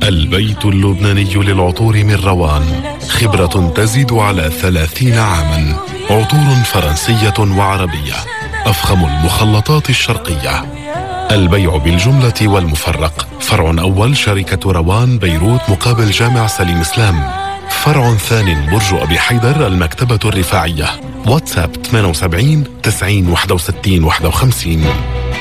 البيت اللبناني للعطور من روان، خبرة تزيد على 30 عاما. عطور فرنسية وعربية، أفخم المخلطات الشرقية. البيع بالجملة والمفرق. فرع أول شركة روان بيروت مقابل جامع سليم إسلام. فرع ثاني برج أبي حيدر المكتبة الرفاعية. واتساب 78 90 61 51.